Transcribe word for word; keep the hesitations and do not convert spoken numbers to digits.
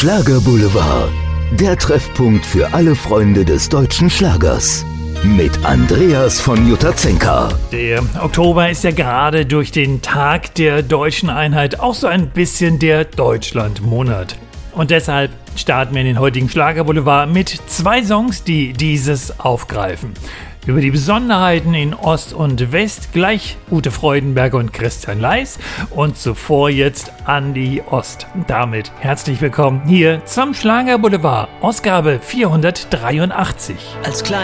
Schlagerboulevard, der Treffpunkt für alle Freunde des deutschen Schlagers. Mit Andreas von Jutazenka. Der Oktober ist ja gerade durch den Tag der deutschen Einheit auch so ein bisschen der Deutschlandmonat. Und deshalb starten wir in den heutigen Schlagerboulevard mit zwei Songs, die dieses aufgreifen. Über die Besonderheiten in Ost und West gleich Ute Freudenberger und Christian Leis und zuvor jetzt Andi Ost. Damit herzlich willkommen hier zum Schlagerboulevard, Ausgabe vierhundertdreiundachtzig. Als klein